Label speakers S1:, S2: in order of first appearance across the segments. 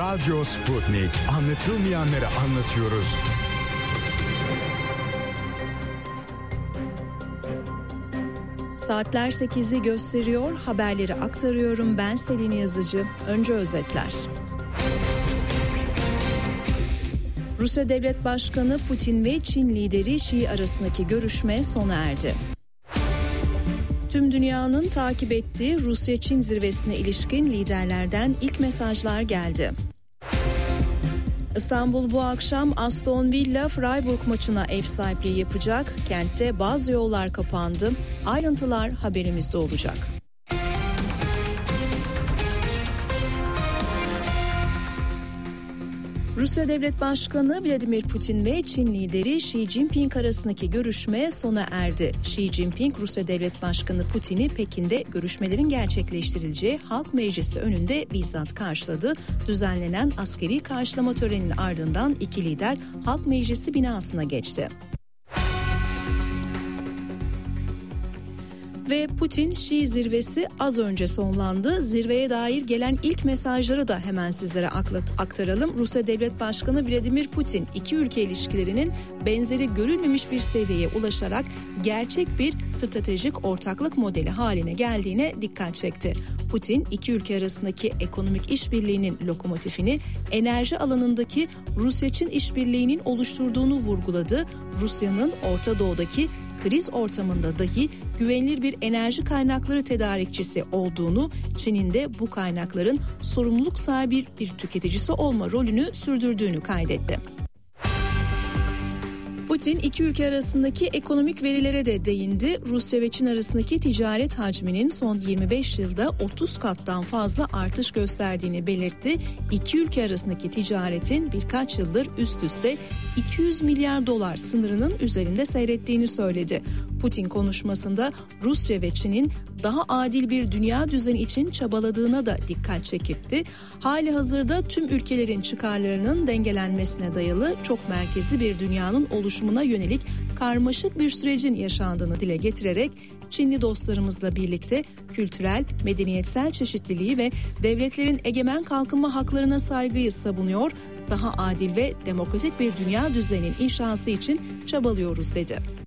S1: Radyo Sputnik. Anlatılmayanları anlatıyoruz.
S2: Saatler 8'i gösteriyor. Haberleri aktarıyorum. Ben Selin Yazıcı. Önce özetler. Rusya Devlet Başkanı Putin ve Çin lideri Xi arasındaki görüşme sona erdi. Tüm dünyanın takip ettiği Rusya-Çin zirvesine ilişkin liderlerden ilk mesajlar geldi. İstanbul bu akşam Aston Villa Freiburg maçına ev sahipliği yapacak. Kentte bazı yollar kapandı. Ayrıntılar haberimizde olacak. Rusya Devlet Başkanı Vladimir Putin ve Çin lideri Xi Jinping arasındaki görüşme sona erdi. Xi Jinping, Rusya Devlet Başkanı Putin'i Pekin'de görüşmelerin gerçekleştirileceği Halk Meclisi önünde bizzat karşıladı. Düzenlenen askeri karşılama töreninin ardından iki lider Halk Meclisi binasına geçti. Ve Putin-Xi zirvesi az önce sonlandı. Zirveye dair gelen ilk mesajları da hemen sizlere aktaralım. Rusya Devlet Başkanı Vladimir Putin, iki ülke ilişkilerinin benzeri görülmemiş bir seviyeye ulaşarak gerçek bir stratejik ortaklık modeli haline geldiğine dikkat çekti. Putin, iki ülke arasındaki ekonomik işbirliğinin lokomotifini enerji alanındaki Rusya-Çin işbirliğinin oluşturduğunu vurguladı. Rusya'nın Orta Doğu'daki kriz ortamında dahi güvenilir bir enerji kaynakları tedarikçisi olduğunu, Çin'in de bu kaynakların sorumluluk sahibi bir tüketicisi olma rolünü sürdürdüğünü kaydetti. Putin iki ülke arasındaki ekonomik verilere de değindi. Rusya ve Çin arasındaki ticaret hacminin son 25 yılda 30 kattan fazla artış gösterdiğini belirtti. İki ülke arasındaki ticaretin birkaç yıldır üst üste 200 milyar dolar sınırının üzerinde seyrettiğini söyledi. Putin konuşmasında Rusya ve Çin'in daha adil bir dünya düzeni için çabaladığına da dikkat çekti. Halihazırda tüm ülkelerin çıkarlarının dengelenmesine dayalı çok merkezli bir dünyanın oluşumuna yönelik karmaşık bir sürecin yaşandığını dile getirerek Çinli dostlarımızla birlikte kültürel, medeniyetsel çeşitliliği ve devletlerin egemen kalkınma haklarına saygıyı savunuyor, daha adil ve demokratik bir dünya düzeninin inşası için çabalıyoruz dedi.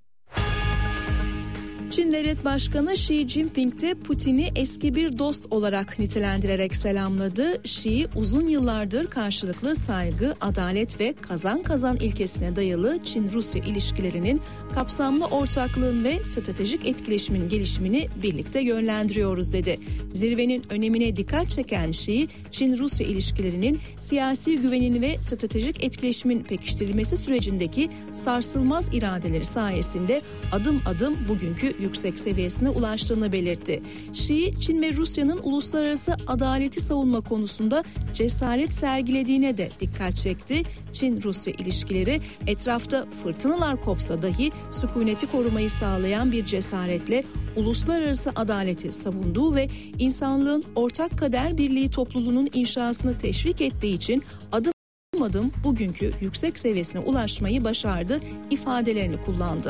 S2: Çin Devlet Başkanı Xi Jinping de Putin'i eski bir dost olarak nitelendirerek selamladı. Xi, uzun yıllardır karşılıklı saygı, adalet ve kazan kazan ilkesine dayalı Çin-Rusya ilişkilerinin kapsamlı ortaklığın ve stratejik etkileşimin gelişimini birlikte yönlendiriyoruz dedi. Zirvenin önemine dikkat çeken Xi, Çin-Rusya ilişkilerinin siyasi güvenin ve stratejik etkileşimin pekiştirilmesi sürecindeki sarsılmaz iradeleri sayesinde adım adım bugünkü yüksek seviyesine ulaştığını belirtti. Xi, Çin ve Rusya'nın uluslararası adaleti savunma konusunda cesaret sergilediğine de dikkat çekti. Çin-Rusya ilişkileri etrafta fırtınalar kopsa dahi sükuneti korumayı sağlayan bir cesaretle uluslararası adaleti savunduğu ve insanlığın ortak kader birliği topluluğunun inşasını teşvik ettiği için adım adım bugünkü yüksek seviyesine ulaşmayı başardı ifadelerini kullandı.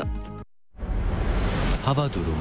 S3: Hava durumu.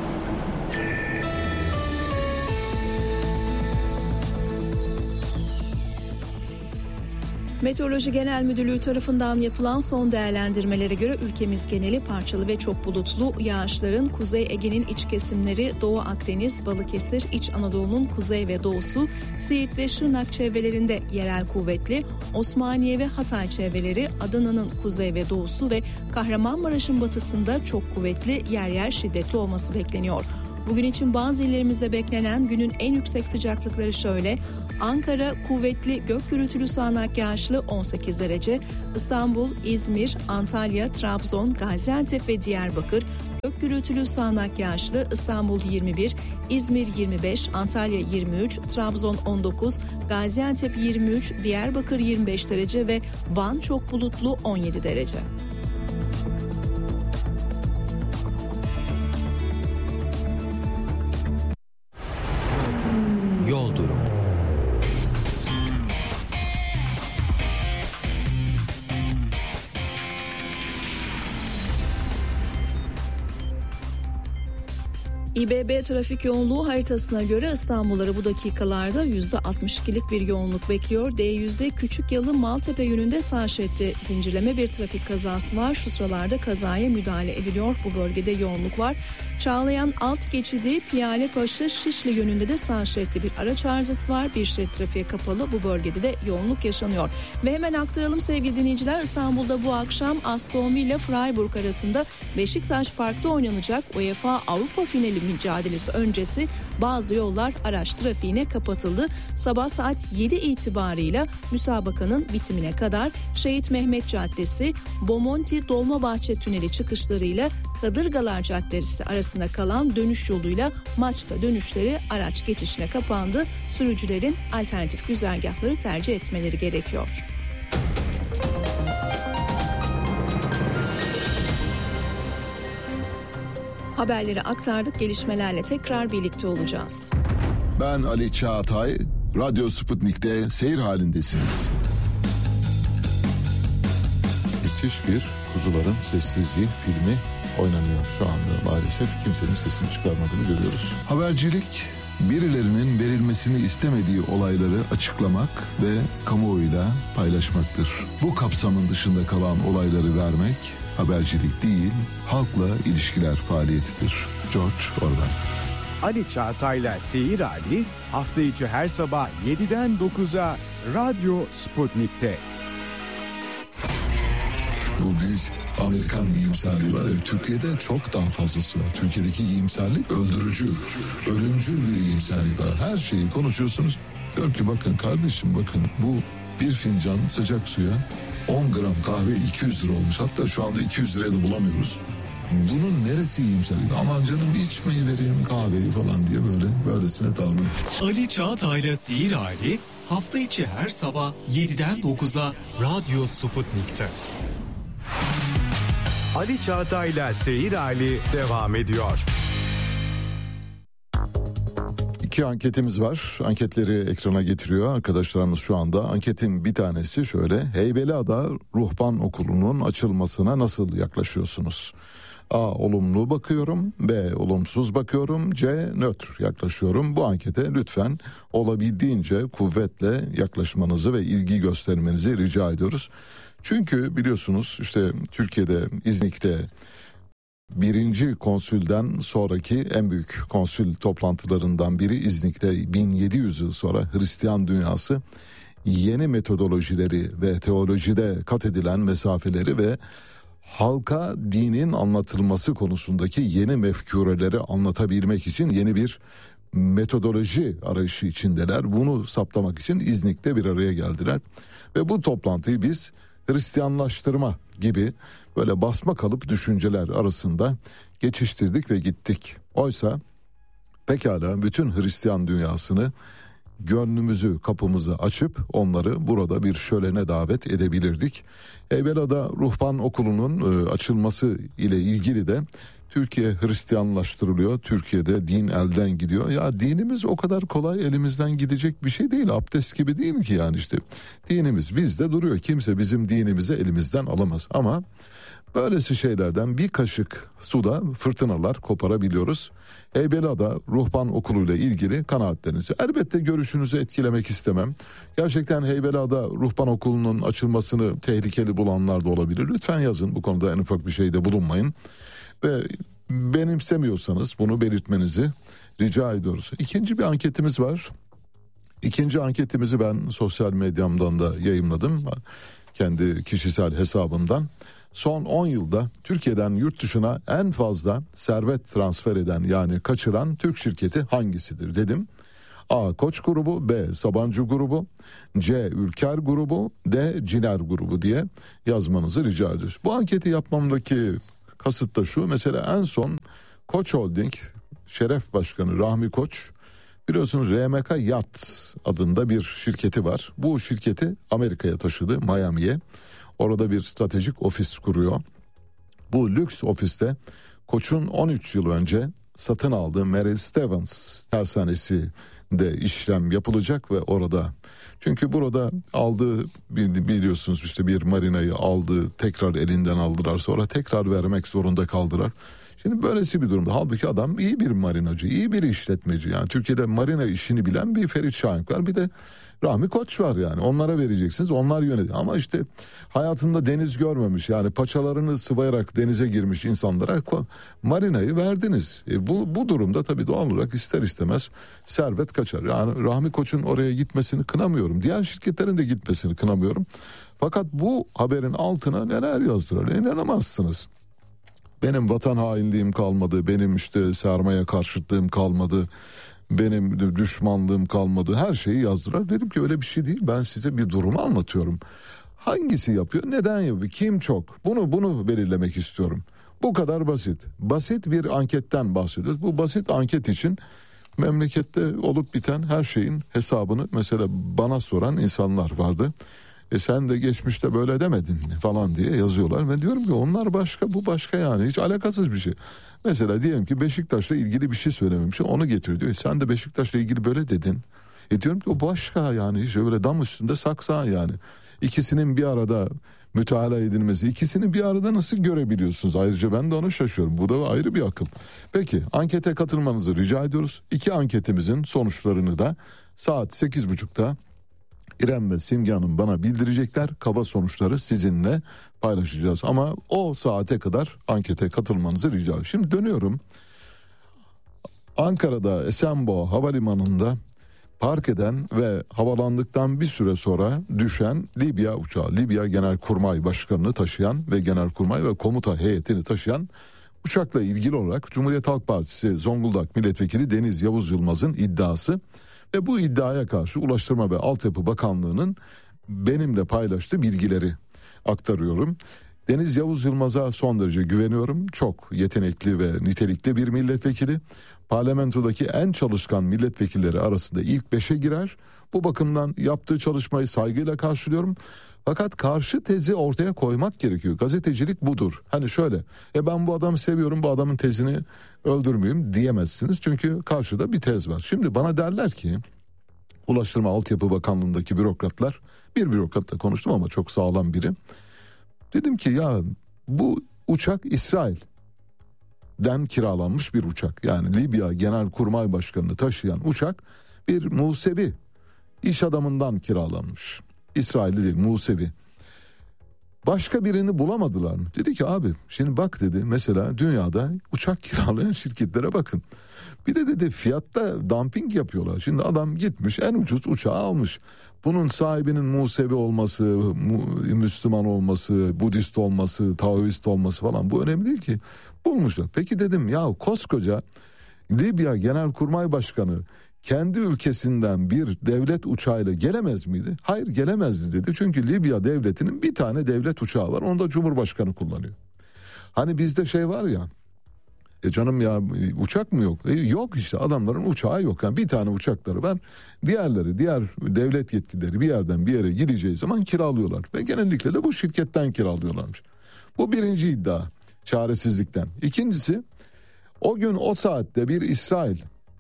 S2: Meteoroloji Genel Müdürlüğü tarafından yapılan son değerlendirmelere göre ülkemiz geneli parçalı ve çok bulutlu, yağışların Kuzey Ege'nin iç kesimleri, Doğu Akdeniz, Balıkesir, İç Anadolu'nun kuzey ve doğusu, Siirt ve Şırnak çevrelerinde yerel kuvvetli, Osmaniye ve Hatay çevreleri, Adana'nın kuzey ve doğusu ve Kahramanmaraş'ın batısında çok kuvvetli, yer yer şiddetli olması bekleniyor. Bugün için bazı illerimizde beklenen günün en yüksek sıcaklıkları şöyle: Ankara kuvvetli gök gürültülü sağanak yağışlı 18 derece, İstanbul, İzmir, Antalya, Trabzon, Gaziantep ve Diyarbakır gök gürültülü sağanak yağışlı, İstanbul 21, İzmir 25, Antalya 23, Trabzon 19, Gaziantep 23, Diyarbakır 25 derece ve Van çok bulutlu 17 derece.
S3: Yol durumu.
S2: İBB trafik yoğunluğu haritasına göre İstanbulları bu dakikalarda %62'lik bir yoğunluk bekliyor. D100'de Küçükyalı Maltepe yönünde sağ şeritte zincirleme bir trafik kazası var. Şu sıralarda kazaya müdahale ediliyor. Bu bölgede yoğunluk var. Çağlayan alt geçidi Piyalepaşa Şişli yönünde de sağ şeritte bir araç arızası var. Bir şerit trafiğe kapalı. Bu bölgede de yoğunluk yaşanıyor. Ve hemen aktaralım sevgili dinleyiciler. İstanbul'da bu akşam Aston Villa Freiburg arasında Beşiktaş Park'ta oynanacak UEFA Avrupa finali mücadelesi öncesi bazı yollar araç trafiğine kapatıldı. Sabah saat 7 itibarıyla müsabakanın bitimine kadar Şehit Mehmet Caddesi, Bomonti Dolmabahçe Tüneli çıkışlarıyla Kadırgalar Caddesi arasında kalan dönüş yoluyla Maçka dönüşleri araç geçişine kapandı. Sürücülerin alternatif güzergahları tercih etmeleri gerekiyor. Haberleri aktardık. Gelişmelerle tekrar birlikte olacağız.
S3: Ben Ali Çağatay. Radyo Sputnik'te seyir halindesiniz.
S4: Müthiş bir Kuzuların Sessizliği filmi oynanıyor şu anda. Maalesef kimsenin sesini çıkarmadığını görüyoruz.
S3: Habercilik, birilerinin verilmesini istemediği olayları açıklamak ve kamuoyuyla paylaşmaktır. Bu kapsamın dışında kalan olayları vermek habercilik değil, halkla ilişkiler faaliyetidir. George Orwell.
S1: Ali Çağatay'la Seyir Hali hafta içi her sabah 7'den 9'a Radyo Sputnik'te.
S4: Bu büyük Amerikan iyimserliği var ya, Türkiye'de çok daha fazlası var. Türkiye'deki iyimserlik öldürücü, ölümcül bir iyimserlik var. Her şeyi konuşuyorsunuz. Diyor ki bakın kardeşim, bakın bu bir fincan sıcak suya 10 gram kahve 200 lira olmuş. Hatta şu anda 200 liraya da bulamıyoruz. Bunun neresi iyimserlik? Aman canım içmeyi vereyim kahveyi falan diye böylesine davranıyor.
S5: Ali Çağatay'la Seyir Hali hafta içi her sabah 7'den 9'a Radyo Sputnik'te.
S1: Ali Çağatay'la Seyir Hali devam ediyor.
S4: İki anketimiz var. Anketleri ekrana getiriyor arkadaşlarımız şu anda. Anketin bir tanesi şöyle: Heybeliada Ruhban Okulu'nun açılmasına nasıl yaklaşıyorsunuz? A. Olumlu bakıyorum. B. Olumsuz bakıyorum. C. Nötr yaklaşıyorum. Bu ankete lütfen olabildiğince kuvvetle yaklaşmanızı ve ilgi göstermenizi rica ediyoruz. Çünkü biliyorsunuz işte Türkiye'de İznik'te 1. konsülden sonraki en büyük konsül toplantılarından biri İznik'te 1700 yıl sonra Hristiyan dünyası yeni metodolojileri ve teolojide kat edilen mesafeleri ve halka dinin anlatılması konusundaki yeni mefkureleri anlatabilmek için yeni bir metodoloji arayışı içindeler. Bunu saptamak için İznik'te bir araya geldiler ve bu toplantıyı biz Hristiyanlaştırma gibi böyle basma kalıp düşünceler arasında geçiştirdik ve gittik. Oysa pekala bütün Hristiyan dünyasını, gönlümüzü, kapımızı açıp onları burada bir şölene davet edebilirdik. Heybeliada Ruhban Okulu'nun açılması ile ilgili de Türkiye Hristiyanlaştırılıyor. Türkiye'de din elden gidiyor. Ya dinimiz o kadar kolay elimizden gidecek bir şey değil. Abdest gibi değil mi ki yani işte. Dinimiz bizde duruyor. Kimse bizim dinimizi elimizden alamaz. Ama böylesi şeylerden bir kaşık suda fırtınalar koparabiliyoruz. Heybeliada Ruhban Okulu ile ilgili kanaatlerinizi, elbette görüşünüzü etkilemek istemem. Gerçekten Heybeliada Ruhban Okulu'nun açılmasını tehlikeli bulanlar da olabilir. Lütfen yazın, bu konuda en ufak bir şeyde bulunmayın. Ve benimsemiyorsanız bunu belirtmenizi rica ediyoruz. İkinci bir anketimiz var. İkinci anketimizi ben sosyal medyamdan da yayımladım. Kendi kişisel hesabımdan. Son 10 yılda Türkiye'den yurt dışına en fazla servet transfer eden, yani kaçıran Türk şirketi hangisidir dedim. A. Koç grubu, B. Sabancı grubu, C. Ülker grubu, D. Ciner grubu diye yazmanızı rica ediyoruz. Bu anketi yapmamdaki kasıt da şu: mesela en son Koç Holding Şeref Başkanı Rahmi Koç, biliyorsunuz RMK Yacht adında bir şirketi var. Bu şirketi Amerika'ya taşıdı, Miami'ye. Orada bir stratejik ofis kuruyor. Bu lüks ofiste Koç'un 13 yıl önce satın aldığı Merrill Stevens tersanesi de işlem yapılacak ve orada, çünkü burada aldığı, biliyorsunuz işte bir marinayı aldı, tekrar elinden aldılar, sonra tekrar vermek zorunda kaldılar.
S3: Şimdi böylesi bir durumda. Halbuki adam iyi bir marinacı, iyi bir işletmeci. Yani Türkiye'de marina işini bilen bir Ferit Şahink var. Bir de Rahmi Koç var yani. Onlara vereceksiniz. Onlar yönetiyor. Ama işte hayatında deniz görmemiş. Yani paçalarını sıvayarak denize girmiş insanlara marinayı verdiniz. Bu durumda tabii doğal olarak ister istemez servet kaçar. Yani Rahmi Koç'un oraya gitmesini kınamıyorum. Diğer şirketlerin de gitmesini kınamıyorum. Fakat bu haberin altına neler yazdılar inanamazsınız. Benim vatan hainliğim kalmadı, benim işte sermaye karşıtlığım kalmadı, benim düşmanlığım kalmadı, her şeyi yazdılar. Dedim ki öyle bir şey değil, ben size bir durumu anlatıyorum. Hangisi yapıyor, neden yapıyor, kim çok, bunu belirlemek istiyorum. Bu kadar basit. Basit bir anketten bahsediyoruz. Bu basit anket için memlekette olup biten her şeyin hesabını mesela bana soran insanlar vardı. Sen de geçmişte böyle demedin falan diye yazıyorlar. Ben diyorum ki onlar başka, bu başka, yani hiç alakasız bir şey. Mesela diyelim ki Beşiktaş'la ilgili bir şey söylememiş, onu getiriyor diyor. Sen de Beşiktaş'la ilgili böyle dedin. Diyorum ki o başka, yani hiç öyle dam üstünde saksa yani. İkisinin bir arada müteala edilmesi, ikisini bir arada nasıl görebiliyorsunuz? Ayrıca ben de ona şaşıyorum. Bu da ayrı bir akıl. Peki ankete katılmanızı rica ediyoruz. 2 anketimizin sonuçlarını da saat 8.30'da İrem ve Simge Hanım bana bildirecekler. Kaba sonuçları sizinle paylaşacağız. Ama o saate kadar ankete katılmanızı rica ediyorum. Şimdi dönüyorum. Ankara'da Esenboğa Havalimanı'nda park eden ve havalandıktan bir süre sonra düşen Libya uçağı. Libya Genelkurmay Başkanı'nı taşıyan ve Genelkurmay ve komuta heyetini taşıyan uçakla ilgili olarak Cumhuriyet Halk Partisi Zonguldak Milletvekili Deniz Yavuz Yılmaz'ın iddiası ve bu iddiaya karşı Ulaştırma ve Altyapı Bakanlığı'nın benimle paylaştığı bilgileri aktarıyorum. Deniz Yavuz Yılmaz'a son derece güveniyorum. Çok yetenekli ve nitelikli bir milletvekili. Parlamentodaki en çalışkan milletvekilleri arasında ilk 5'e girer. Bu bakımdan yaptığı çalışmayı saygıyla karşılıyorum. Fakat karşı tezi ortaya koymak gerekiyor. Gazetecilik budur. Hani şöyle, ben bu adamı seviyorum, bu adamın tezini öldürmeyeyim diyemezsiniz. Çünkü karşıda bir tez var. Şimdi bana derler ki Ulaştırma Altyapı Bakanlığı'ndaki bürokratlar, bir bürokratla konuştum ama çok sağlam biri. Dedim ki ya bu uçak İsrail'den kiralanmış bir uçak. Yani Libya Genelkurmay Başkanı'nı taşıyan uçak bir Musevi iş adamından kiralanmış. İsrailli değil, Musevi. Başka birini bulamadılar mı? Dedi ki abi şimdi bak dedi, mesela dünyada uçak kiralayan şirketlere bakın. Bir de dedi fiyatta dumping yapıyorlar. Şimdi adam gitmiş en ucuz uçağı almış. Bunun sahibinin Musevi olması, Müslüman olması, Budist olması, Taoist olması falan bu önemli değil ki. Bulmuşlar. Peki dedim ya koskoca Libya Genelkurmay Başkanı kendi ülkesinden bir devlet uçağıyla gelemez miydi? Hayır gelemezdi dedi. Çünkü Libya devletinin bir tane devlet uçağı var. Onu da Cumhurbaşkanı kullanıyor. Hani bizde şey var ya, canım ya uçak mı yok? Yok işte, adamların uçağı yok. Yani bir tane uçakları var. Diğer devlet yetkilileri bir yerden bir yere gideceği zaman kiralıyorlar. Ve genellikle de bu şirketten kiralıyorlarmış. Bu birinci iddia, çaresizlikten. İkincisi, o gün o saatte bir İsrail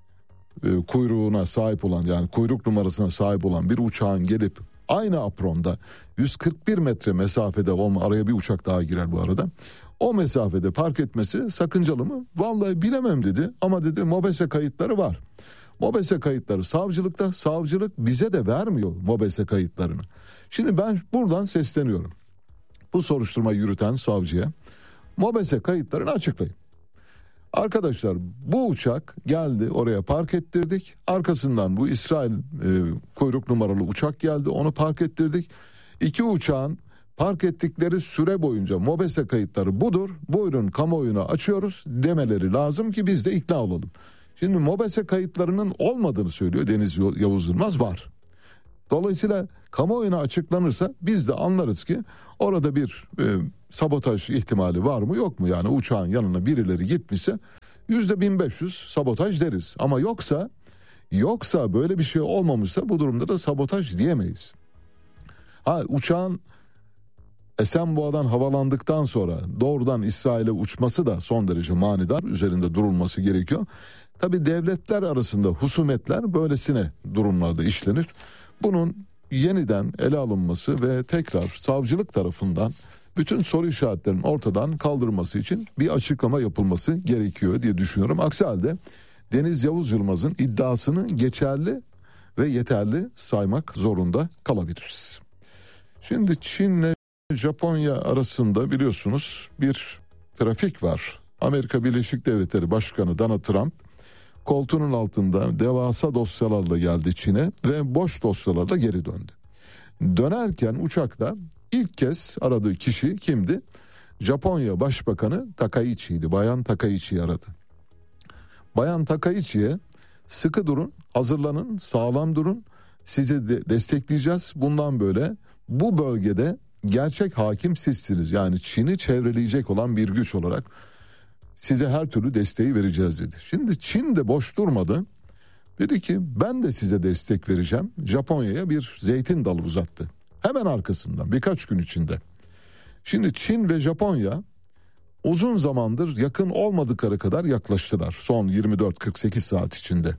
S3: kuyruğuna sahip olan, yani kuyruk numarasına sahip olan bir uçağın gelip aynı apronda 141 metre mesafede araya bir uçak daha girer bu arada. O mesafede park etmesi sakıncalı mı? Vallahi bilemem dedi ama dedi MOBESE kayıtları var. MOBESE kayıtları savcılıkta, savcılık bize de vermiyor MOBESE kayıtlarını. Şimdi ben buradan sesleniyorum. Bu soruşturmayı yürüten savcıya MOBESE kayıtlarını açıklayın. Arkadaşlar bu uçak geldi, oraya park ettirdik. Arkasından bu İsrail kuyruk numaralı uçak geldi, onu park ettirdik. 2 uçağın park ettikleri süre boyunca MOBESE kayıtları budur, buyurun kamuoyuna açıyoruz demeleri lazım ki biz de ikna olalım. Şimdi MOBESE kayıtlarının olmadığını söylüyor Deniz Yavuz Yılmaz, var. Dolayısıyla kamuoyuna açıklanırsa biz de anlarız ki orada bir sabotaj ihtimali var mı yok mu? Yani uçağın yanına birileri gitmişse %1500 sabotaj deriz. Ama yoksa böyle bir şey olmamışsa bu durumda da sabotaj diyemeyiz. Uçağın Esenboğa'dan havalandıktan sonra doğrudan İsrail'e uçması da son derece manidar, üzerinde durulması gerekiyor. Tabii devletler arasında husumetler böylesine durumlarda işlenir. Bunun yeniden ele alınması ve tekrar savcılık tarafından
S4: bütün soru işaretlerinin ortadan kaldırılması için bir açıklama yapılması gerekiyor diye düşünüyorum. Aksi halde Deniz Yavuz Yılmaz'ın iddiasını geçerli ve yeterli saymak zorunda kalabiliriz. Şimdi Çin'le Japonya arasında biliyorsunuz bir trafik var. Amerika Birleşik Devletleri Başkanı Donald Trump koltuğunun altında devasa dosyalarla geldi Çin'e ve boş dosyalarla geri döndü. Dönerken uçakta ilk kez aradığı kişi kimdi? Japonya Başbakanı Takaichi'ydi. Bayan Takaichi'yi aradı. Bayan Takaichi'ye sıkı durun, hazırlanın, sağlam durun, sizi destekleyeceğiz. Bundan böyle bu bölgede gerçek hakim sizsiniz. Yani Çin'i çevreleyecek olan bir güç olarak size her türlü desteği vereceğiz dedi. Şimdi Çin de boş durmadı. Dedi ki ben de size destek vereceğim. Japonya'ya bir zeytin dalı uzattı. Hemen arkasından birkaç gün içinde. Şimdi Çin ve Japonya uzun zamandır yakın olmadıkları kadar yaklaştılar. Son 24-48 saat içinde.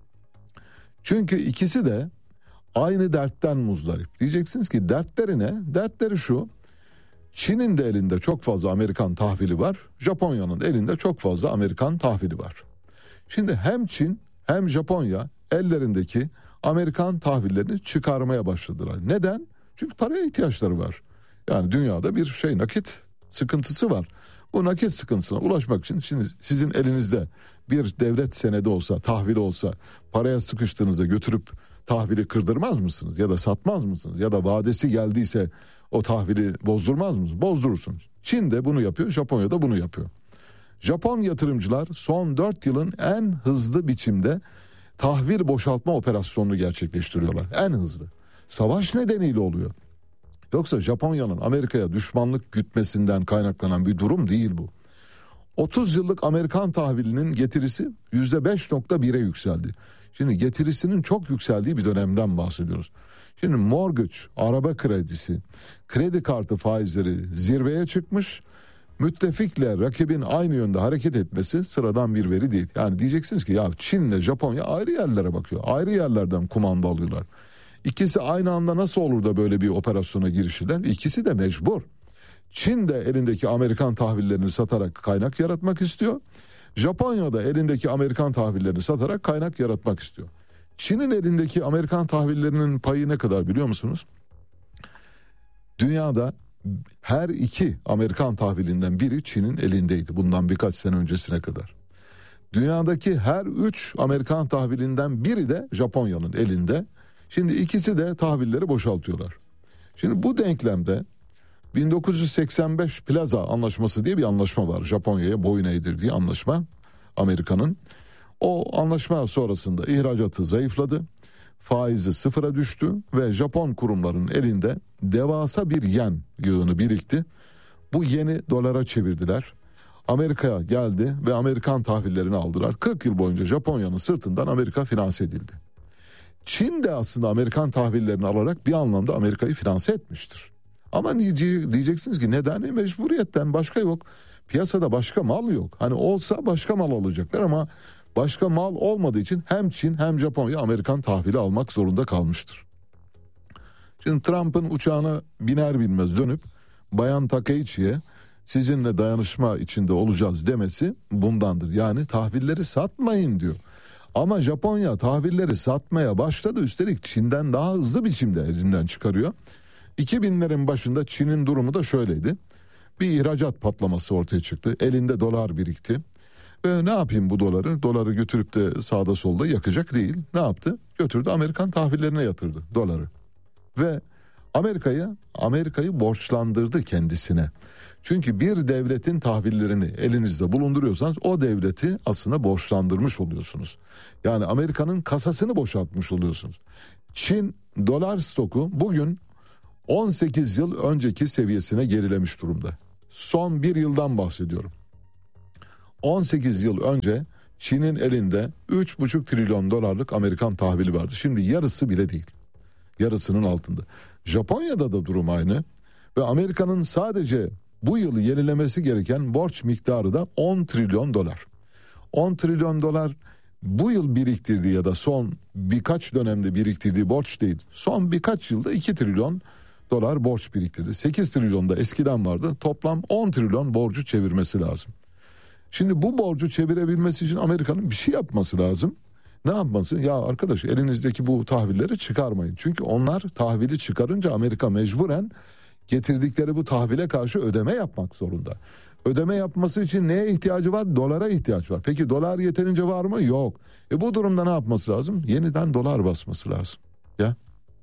S4: Çünkü ikisi de aynı dertten muzdarip. Diyeceksiniz ki dertleri ne? Dertleri şu. Çin'in de elinde çok fazla Amerikan tahvili var. Japonya'nın elinde çok fazla Amerikan tahvili var. Şimdi hem Çin hem Japonya ellerindeki Amerikan tahvillerini çıkarmaya başladılar. Neden? Çünkü paraya ihtiyaçları var. Yani dünyada bir nakit sıkıntısı var. Bu nakit sıkıntısına ulaşmak için şimdi sizin elinizde bir devlet senedi olsa, tahvili olsa, paraya sıkıştığınızda götürüp tahvili kırdırmaz mısınız? Ya da satmaz mısınız? Ya da vadesi geldiyse o tahvili bozdurmaz mısınız? Bozdurursunuz. Çin de bunu yapıyor, Japonya da bunu yapıyor. Japon yatırımcılar son 4 yılın en hızlı biçimde tahvil boşaltma operasyonunu gerçekleştiriyorlar. En hızlı. Savaş nedeniyle oluyor. Yoksa Japonya'nın Amerika'ya düşmanlık gütmesinden kaynaklanan bir durum değil bu. 30 yıllık Amerikan tahvilinin getirisi %5.1'e yükseldi. Şimdi getirisinin çok yükseldiği bir dönemden bahsediyoruz. Şimdi mortgage, araba kredisi, kredi kartı faizleri zirveye çıkmış. Müttefikle rakibin aynı yönde hareket etmesi sıradan bir veri değil. Yani diyeceksiniz ki ya Çin'le Japonya ayrı yerlere bakıyor. Ayrı yerlerden kumanda alıyorlar. İkisi aynı anda nasıl olur da böyle bir operasyona girişirler? İkisi de mecbur. Çin de elindeki Amerikan tahvillerini satarak kaynak yaratmak istiyor. Japonya da elindeki Amerikan tahvillerini satarak kaynak yaratmak istiyor. Çin'in elindeki Amerikan tahvillerinin payı ne kadar biliyor musunuz? Dünyada her iki Amerikan tahvilinden biri Çin'in elindeydi bundan birkaç sene öncesine kadar. Dünyadaki her 3 Amerikan tahvilinden biri de Japonya'nın elinde. Şimdi ikisi de tahvilleri boşaltıyorlar. Şimdi bu denklemde 1985 Plaza Anlaşması diye bir anlaşma var. Japonya'ya boyun eğdirdiği anlaşma Amerika'nın. O anlaşma sonrasında ihracatı zayıfladı. Faizi sıfıra düştü ve Japon kurumlarının elinde devasa bir yen yığını birikti. Bu yeni dolara çevirdiler. Amerika'ya geldi ve Amerikan tahvillerini aldılar. 40 yıl boyunca Japonya'nın sırtından Amerika finanse edildi. Çin de aslında Amerikan tahvillerini alarak bir anlamda Amerika'yı finanse etmiştir. Ama diyeceksiniz ki neden? Mecburiyetten, başka yok. Piyasada başka mal yok. Hani olsa başka mal alacaklar ama başka mal olmadığı için hem Çin hem Japonya Amerikan tahvili almak zorunda kalmıştır. Şimdi Trump'ın uçağına biner binmez dönüp Bayan Takaichi'ye sizinle dayanışma içinde olacağız demesi bundandır. Yani tahvilleri satmayın diyor. Ama Japonya tahvilleri satmaya başladı. Üstelik Çin'den daha hızlı biçimde elinden çıkarıyor. 2000'lerin başında Çin'in durumu da şöyleydi. Bir ihracat patlaması ortaya çıktı. Elinde dolar birikti. Ne yapayım bu doları? Doları götürüp de sağda solda yakacak değil. Ne yaptı? Götürdü Amerikan tahvillerine yatırdı doları. Ve Amerika'yı borçlandırdı kendisine. Çünkü bir devletin tahvillerini elinizde bulunduruyorsanız o devleti aslında borçlandırmış oluyorsunuz. Yani Amerika'nın kasasını boşaltmış oluyorsunuz. Çin dolar stoku bugün 18 yıl önceki seviyesine gerilemiş durumda. Son bir yıldan bahsediyorum. 18 yıl önce Çin'in elinde 3,5 trilyon dolarlık Amerikan tahvili vardı. Şimdi yarısı bile değil. Yarısının altında. Japonya'da da durum aynı. Ve Amerika'nın sadece bu yıl yenilemesi gereken borç miktarı da 10 trilyon dolar. 10 trilyon dolar bu yıl biriktirdiği ya da son birkaç dönemde biriktirdiği borç değil. Son birkaç yılda 2 trilyon dolar borç biriktirdi. 8 trilyon da eskiden vardı. Toplam 10 trilyon borcu çevirmesi lazım. Şimdi bu borcu çevirebilmesi için Amerika'nın bir şey yapması lazım. Ne yapması? Ya arkadaş, elinizdeki bu tahvilleri çıkarmayın. Çünkü onlar tahvili çıkarınca Amerika mecburen getirdikleri bu tahvile karşı ödeme yapmak zorunda. Ödeme yapması için neye ihtiyacı var? Dolara ihtiyaç var. Peki dolar yeterince var mı? Yok. Bu durumda ne yapması lazım? Yeniden dolar basması lazım. Ya.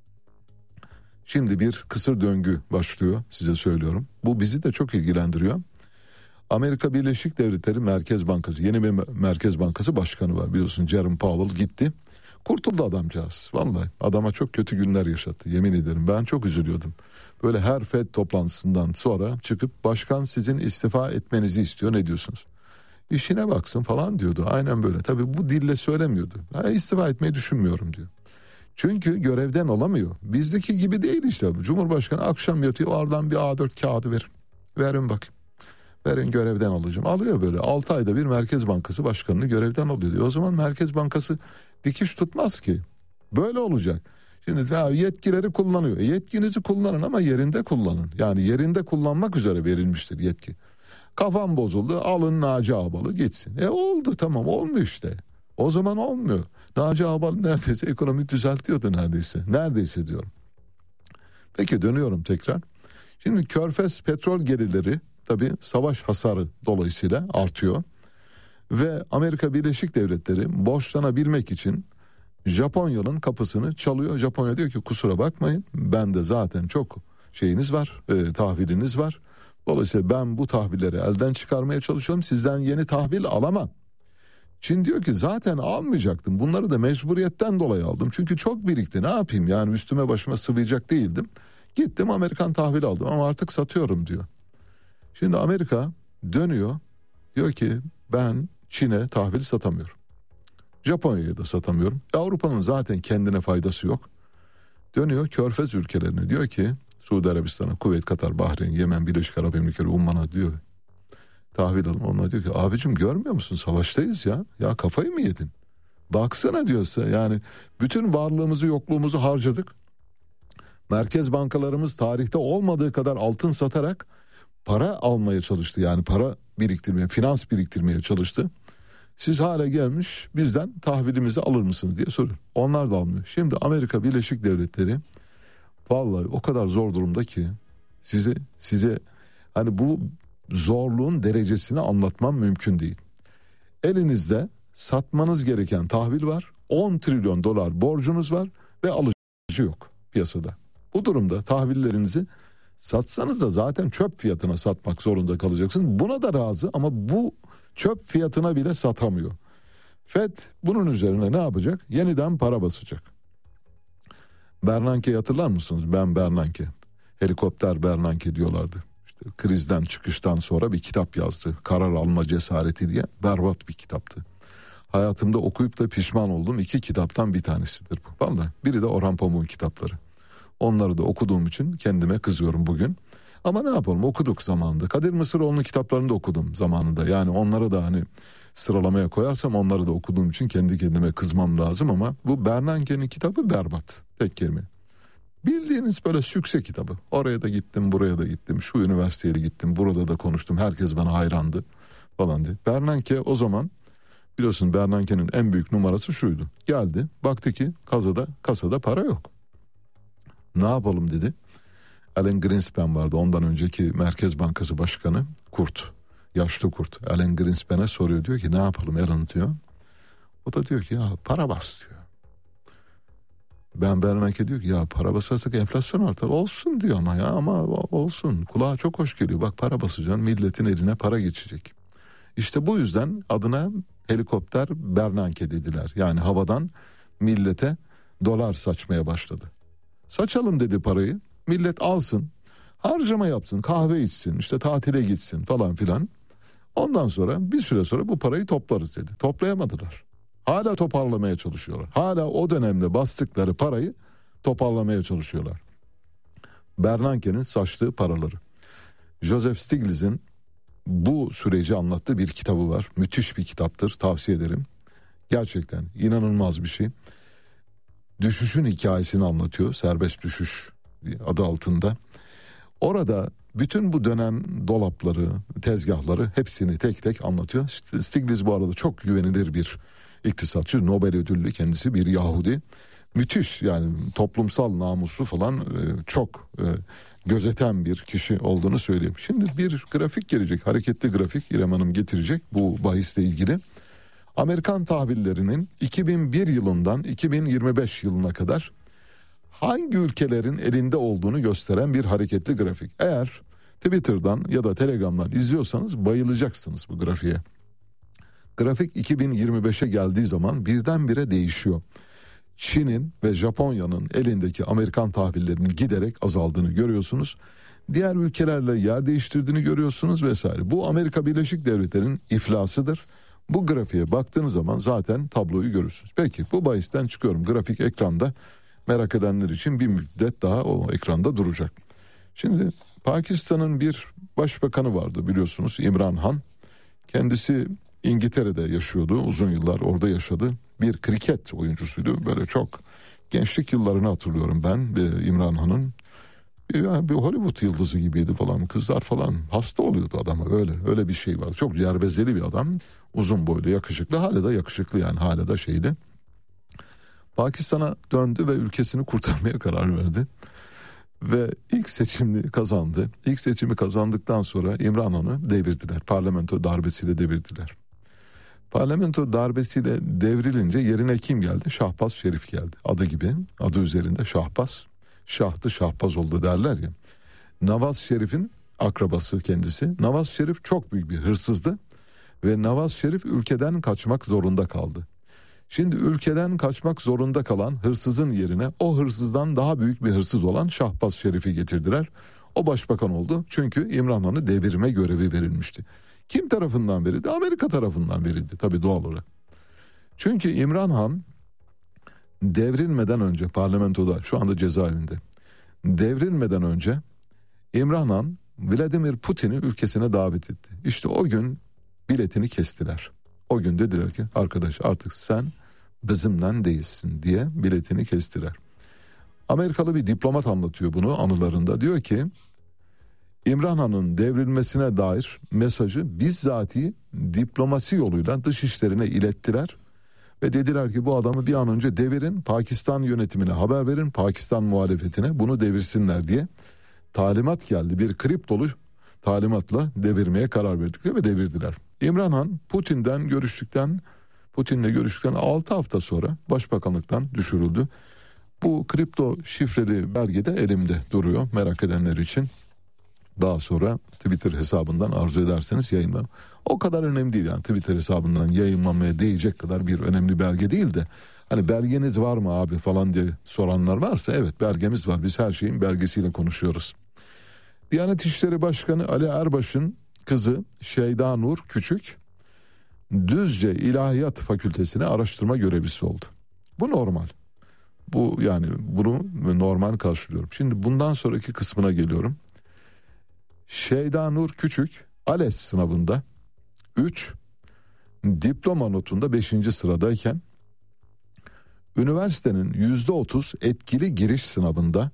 S4: Şimdi bir kısır döngü başlıyor, size söylüyorum. Bu bizi de çok ilgilendiriyor. Amerika Birleşik Devletleri Merkez Bankası, yeni bir Merkez Bankası başkanı var biliyorsun, Jerome Powell gitti. Kurtuldu adamcağız. Vallahi adama çok kötü günler yaşattı, yemin ederim. Ben çok üzülüyordum. Böyle her FED toplantısından sonra çıkıp başkan sizin istifa etmenizi istiyor, ne diyorsunuz? İşine baksın falan diyordu. Aynen böyle. Tabii bu dille söylemiyordu. İstifa etmeyi düşünmüyorum diyor. Çünkü görevden alamıyor. Bizdeki gibi değil işte. Cumhurbaşkanı akşam yatıyor, oradan bir A4 kağıdı verin bakayım. Verin, görevden alacağım. Alıyor böyle. 6 ayda bir Merkez Bankası başkanını görevden alıyor diyor. O zaman Merkez Bankası dikiş tutmaz ki. Böyle olacak. Şimdi yetkileri kullanıyor. Yetkinizi kullanın ama yerinde kullanın. Yani yerinde kullanmak üzere verilmiştir yetki. Kafam bozuldu, alın Naci Ağbal'ı gitsin. Oldu, tamam, olmuyor işte. O zaman olmuyor. Naci Ağbal neredeyse ekonomi düzeltiyordu neredeyse. Neredeyse diyorum. Peki dönüyorum tekrar. Şimdi Körfez petrol gelirleri tabii savaş hasarı dolayısıyla artıyor. Ve Amerika Birleşik Devletleri borçlanabilmek için Japonya'nın kapısını çalıyor. Japonya diyor ki kusura bakmayın, bende zaten çok şeyiniz var, tahviliniz var. Dolayısıyla ben bu tahvilleri elden çıkarmaya çalışıyorum. Sizden yeni tahvil alamam. Çin diyor ki zaten almayacaktım. Bunları da mecburiyetten dolayı aldım. Çünkü çok birikti. Ne yapayım? Yani üstüme başıma sıvayacak değildim. Gittim Amerikan tahvili aldım ama artık satıyorum diyor. Şimdi Amerika dönüyor. Diyor ki ben Çin'e tahvil satamıyorum. Japonya'ya da satamıyorum. Avrupa'nın zaten kendine faydası yok. Dönüyor Körfez ülkelerine, diyor ki Suudi Arabistan'a, Kuveyt, Katar, Bahreyn, Yemen, Birleşik Arap Emirlikleri, Umman'a diyor tahvil alın. Onlar diyor ki abicim görmüyor musun, savaştayız ya. Ya kafayı mı yedin? Baksana diyorsa, yani bütün varlığımızı yokluğumuzu harcadık. Merkez bankalarımız tarihte olmadığı kadar altın satarak para almaya çalıştı. Yani para biriktirmeye, finans biriktirmeye çalıştı. Siz hala gelmiş bizden tahvilimizi alır mısınız diye soruyor. Onlar da almıyor. Şimdi Amerika Birleşik Devletleri vallahi o kadar zor durumda ki size hani bu zorluğun derecesini anlatmam mümkün değil. Elinizde satmanız gereken tahvil var. 10 trilyon dolar borcunuz var ve alıcı yok piyasada. Bu durumda tahvillerinizi satsanız da zaten çöp fiyatına satmak zorunda kalacaksınız. Buna da razı ama bu çöp fiyatına bile satamıyor. FED bunun üzerine ne yapacak? Yeniden para basacak. Bernanke'yi hatırlar mısınız? Ben Bernanke. Helikopter Bernanke diyorlardı. İşte krizden çıkıştan sonra bir kitap yazdı. Karar alma cesareti diye. Berbat bir kitaptı. Hayatımda okuyup da pişman olduğum 2 kitaptan bir tanesidir bu. Vallahi biri de Orhan Pamuk'un kitapları. Onları da okuduğum için kendime kızıyorum bugün. Ama ne yapalım, okuduk zamanında. Kadir Mısıroğlu'nun kitaplarını da okudum zamanında. Yani onları da hani sıralamaya koyarsam onları da okuduğum için kendi kendime kızmam lazım ama bu Bernanke'nin kitabı berbat. Tek kelime. Bildiğiniz böyle sükse kitabı. Oraya da gittim, buraya da gittim. Şu üniversiteye de gittim, burada da konuştum. Herkes bana hayrandı falan diye. Bernanke o zaman biliyorsun, Bernanke'nin en büyük numarası şuydu. Geldi, baktı ki kasada para yok. Ne yapalım dedi. Alan Greenspan vardı, ondan önceki Merkez Bankası Başkanı, kurt, yaşlı kurt. Alan Greenspan'e soruyor, diyor ki ne yapalım Alan diyor. O da diyor ki ya para bas diyor. Bernanke diyor ki ya para basarsak enflasyon artar. Olsun diyor ama olsun, kulağa çok hoş geliyor. Bak para basacaksın, milletin eline para geçecek. İşte bu yüzden adına helikopter Bernanke dediler. Yani havadan millete dolar saçmaya başladı. Saçalım dedi parayı. Millet alsın, harcama yapsın, kahve içsin, işte tatile gitsin falan filan. Ondan sonra bir süre sonra bu parayı toplarız dedi. Toplayamadılar. Hala toparlamaya çalışıyorlar. Hala o dönemde bastıkları parayı toparlamaya çalışıyorlar. Bernanke'nin saçtığı paraları. Joseph Stiglitz'in bu süreci anlattığı bir kitabı var. Müthiş bir kitaptır, tavsiye ederim. Gerçekten inanılmaz bir şey. Düşüşün hikayesini anlatıyor, serbest düşüş adı altında. Orada bütün bu dönem dolapları, tezgahları hepsini tek tek anlatıyor. Stiglitz bu arada çok güvenilir bir iktisatçı, Nobel ödüllü, kendisi bir Yahudi. Müthiş, yani toplumsal namusu falan çok gözeten bir kişi olduğunu söyleyeyim. Şimdi bir grafik gelecek, hareketli grafik İrem Hanım getirecek bu bahisle ilgili. Amerikan tahvillerinin 2001 yılından 2025 yılına kadar hangi ülkelerin elinde olduğunu gösteren bir hareketli grafik. Eğer Twitter'dan ya da Telegram'dan izliyorsanız bayılacaksınız bu grafiğe. Grafik 2025'e geldiği zaman birdenbire değişiyor. Çin'in ve Japonya'nın elindeki Amerikan tahvillerinin giderek azaldığını görüyorsunuz. Diğer ülkelerle yer değiştirdiğini görüyorsunuz vesaire. Bu Amerika Birleşik Devletleri'nin iflasıdır. Bu grafiğe baktığınız zaman zaten tabloyu görürsünüz. Peki bu bahisten çıkıyorum. Grafik ekranda, merak edenler için bir müddet daha o ekranda duracak. Şimdi Pakistan'ın bir başbakanı vardı biliyorsunuz, İmran Han. Kendisi İngiltere'de yaşıyordu, uzun yıllar orada yaşadı. Bir kriket oyuncusuydu, böyle çok gençlik yıllarını hatırlıyorum ben İmran Han'ın. Bir Hollywood yıldızı gibiydi falan, kızlar falan hasta oluyordu adama, öyle bir şey var. Çok yerbezeli bir adam, uzun boylu, yakışıklı, hala da yakışıklı, yani hala da şeydi. Pakistan'a döndü ve ülkesini kurtarmaya karar verdi. Ve ilk seçimini kazandı. İlk seçimi kazandıktan sonra İmran Han'ı devirdiler. Parlamento darbesiyle devirdiler. Parlamento darbesiyle devrilince yerine kim geldi? Şahbaz Şerif geldi. Adı gibi, adı üzerinde Şahbaz. Şahtı Şahbaz oldu derler ya. Nawaz Şerif'in akrabası kendisi. Nawaz Şerif çok büyük bir hırsızdı. Ve Nawaz Şerif ülkeden kaçmak zorunda kaldı. Şimdi ülkeden kaçmak zorunda kalan hırsızın yerine o hırsızdan daha büyük bir hırsız olan Şahbaz Şerif'i getirdiler. O başbakan oldu çünkü İmran Han'ı devirme görevi verilmişti. Kim tarafından verildi? Amerika tarafından verildi tabii, doğal olarak. Çünkü İmran Han devrilmeden önce parlamentoda, şu anda cezaevinde, devrilmeden önce İmran Han Vladimir Putin'i ülkesine davet etti. İşte o gün biletini kestiler. O gün dediler ki arkadaş artık sen bizimle değilsin diye biletini kestiler. Amerikalı bir diplomat anlatıyor bunu anılarında. Diyor ki İmran Han'ın devrilmesine dair mesajı bizzati diplomasi yoluyla dışişlerine ilettiler. Ve dediler ki bu adamı bir an önce devirin, Pakistan yönetimine haber verin, Pakistan muhalefetine bunu devirsinler diye talimat geldi. Bir kriptolu talimatla devirmeye karar verdikleri ve devirdiler. İmran Han Putin'le görüştükten 6 hafta sonra başbakanlıktan düşürüldü. Bu kripto şifreli belge de elimde duruyor, merak edenler için. Daha sonra Twitter hesabından arzu ederseniz yayınlarım. O kadar önemli değil yani, Twitter hesabından yayınlamaya değecek kadar bir önemli belge değil de. Hani belgeniz var mı abi falan diye soranlar varsa, evet belgemiz var. Biz her şeyin belgesiyle konuşuyoruz. Diyanet İşleri Başkanı Ali Erbaş'ın kızı Şeyda Nur Küçük Düzce İlahiyat Fakültesi'ne araştırma görevlisi oldu. Bu normal. Bunu normal karşılıyorum. Şimdi bundan sonraki kısmına geliyorum. Şeyda Nur Küçük ALES sınavında 3, diploma notunda 5. sıradayken üniversitenin %30 etkili giriş sınavında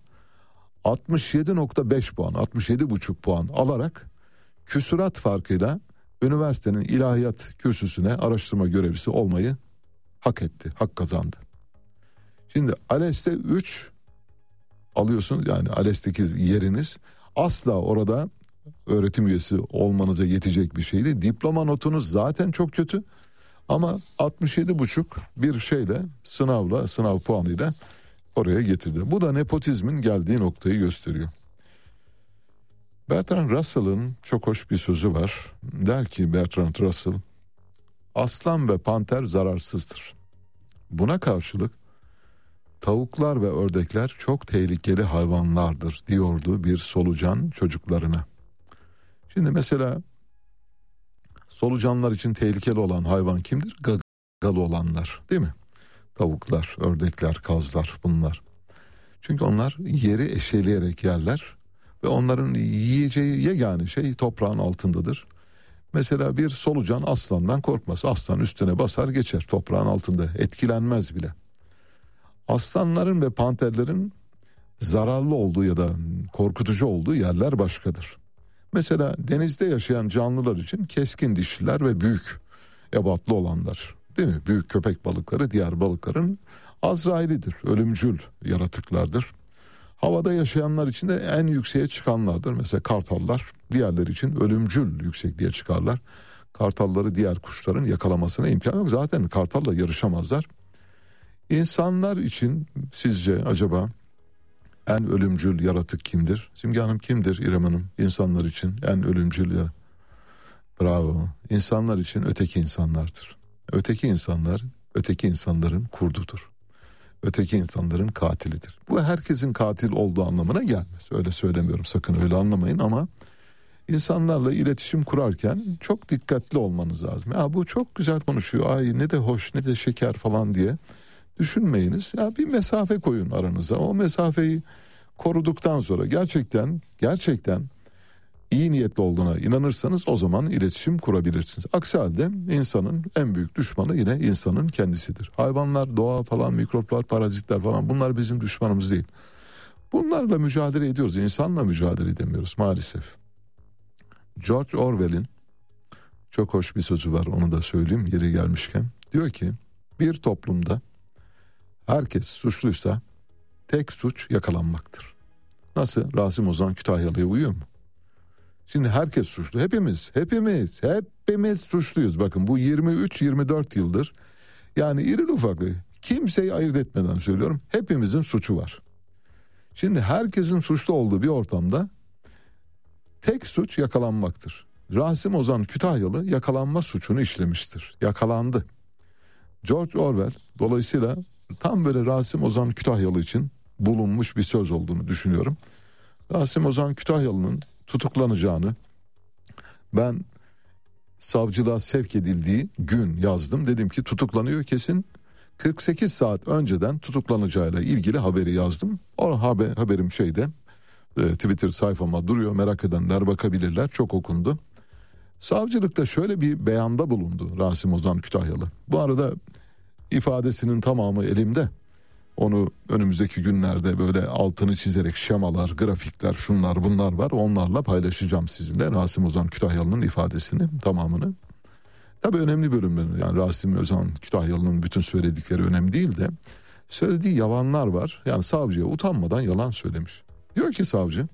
S4: 67.5 puan, 67,5 puan alarak küsurat farkıyla üniversitenin ilahiyat kürsüsüne araştırma görevlisi olmayı hak etti, hak kazandı. Şimdi ALES'te 3 alıyorsunuz, yani ALES'teki yeriniz asla orada öğretim üyesi olmanıza yetecek bir şey değil. Diploma notunuz zaten çok kötü ama 67,5 bir şeyle, sınav puanıyla oraya getirdi. Bu da nepotizmin geldiği noktayı gösteriyor. Bertrand Russell'ın çok hoş bir sözü var. Der ki Bertrand Russell, aslan ve panter zararsızdır. Buna karşılık tavuklar ve ördekler çok tehlikeli hayvanlardır diyordu bir solucan çocuklarına. Şimdi mesela solucanlar için tehlikeli olan hayvan kimdir? Gagalı olanlar, değil mi? Tavuklar, ördekler, kazlar, bunlar. Çünkü onlar yeri eşeleyerek yerler ve onların yiyeceği yegane şey toprağın altındadır. Mesela bir solucan aslandan korkmaz. Aslan üstüne basar geçer, toprağın altında etkilenmez bile. Aslanların ve panterlerin zararlı olduğu ya da korkutucu olduğu yerler başkadır. Mesela denizde yaşayan canlılar için keskin dişliler ve büyük ebatlı olanlar, değil mi? Büyük köpek balıkları diğer balıkların azrailidir, ölümcül yaratıklardır. Havada yaşayanlar için de en yükseğe çıkanlardır. Mesela kartallar diğerleri için ölümcül yüksekliğe çıkarlar. Kartalları diğer kuşların yakalamasına imkan yok. Zaten kartalla yarışamazlar. İnsanlar için sizce acaba en ölümcül yaratık kimdir? Simge Hanım kimdir İrem Hanım? İnsanlar için en ölümcül yaratık. Bravo. İnsanlar için öteki insanlardır. Öteki insanlar, öteki insanların kurdudur. Öteki insanların katilidir. Bu herkesin katil olduğu anlamına gelmez. Öyle söylemiyorum, sakın öyle anlamayın, ama insanlarla iletişim kurarken çok dikkatli olmanız lazım. Ya bu çok güzel konuşuyor, ay ne de hoş ne de şeker falan diye düşünmeyiniz. Ya bir mesafe koyun aranıza. O mesafeyi koruduktan sonra gerçekten iyi niyetli olduğuna inanırsanız o zaman iletişim kurabilirsiniz. Aksi halde insanın en büyük düşmanı yine insanın kendisidir. Hayvanlar, doğa falan, mikroplar, parazitler falan, bunlar bizim düşmanımız değil. Bunlarla mücadele ediyoruz. İnsanla mücadele edemiyoruz maalesef. George Orwell'in çok hoş bir sözü var, onu da söyleyeyim yeri gelmişken. Diyor ki bir toplumda herkes suçluysa tek suç yakalanmaktır. Nasıl? Rasim Ozan Kütahyalı'ya uyuyor mu? Şimdi herkes suçlu. Hepimiz suçluyuz. Bakın bu 23-24 yıldır, yani irili ufaklı, kimseyi ayırt etmeden söylüyorum, hepimizin suçu var. Şimdi herkesin suçlu olduğu bir ortamda tek suç yakalanmaktır. Rasim Ozan Kütahyalı yakalanma suçunu işlemiştir. Yakalandı. George Orwell dolayısıyla tam böyle Rasim Ozan Kütahyalı için bulunmuş bir söz olduğunu düşünüyorum. Rasim Ozan Kütahyalı'nın tutuklanacağını ben savcılığa sevk edildiği gün yazdım. Dedim ki tutuklanıyor kesin. 48 saat önceden tutuklanacağıyla ilgili haberi yazdım. O haberim Twitter sayfama duruyor. Merak edenler bakabilirler. Çok okundu. Savcılıkta şöyle bir beyanda bulundu Rasim Ozan Kütahyalı. Bu arada ifadesinin tamamı elimde. Onu önümüzdeki günlerde böyle altını çizerek şemalar, grafikler, şunlar bunlar var. Onlarla paylaşacağım sizinle Rasim Ozan Kütahyalı'nın ifadesini, tamamını. Tabii önemli bölümleri, yani Rasim Ozan Kütahyalı'nın bütün söyledikleri önemli değil de söylediği yalanlar var. Yani savcıya utanmadan yalan söylemiş. Diyor ki savcı,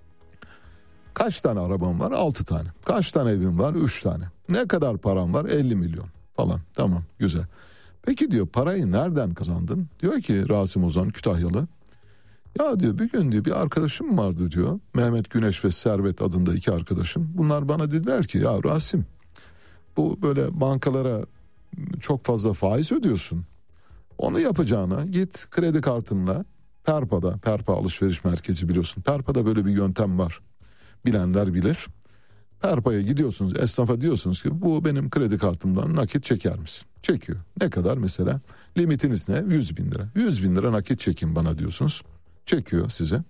S4: kaç tane arabam var? 6 tane. Kaç tane evim var? 3 tane. Ne kadar param var? 50 milyon falan. Tamam, güzel. Peki diyor, parayı nereden kazandın? Diyor ki Rasim Ozan Kütahyalı, ya diyor bir gün diyor bir arkadaşım vardı diyor. Mehmet Güneş ve Servet adında 2 arkadaşım. Bunlar bana dediler ki ya Rasim, bu böyle bankalara çok fazla faiz ödüyorsun. Onu yapacağına git kredi kartınla Perpa alışveriş merkezi biliyorsun. Perpa'da böyle bir yöntem var. Bilenler bilir. Perpa'ya gidiyorsunuz, esnafa diyorsunuz ki bu benim kredi kartımdan nakit çeker misin? Çekiyor. Ne kadar mesela? Limitiniz ne? 100 bin lira. 100 bin lira nakit çekin bana diyorsunuz. Çekiyor size.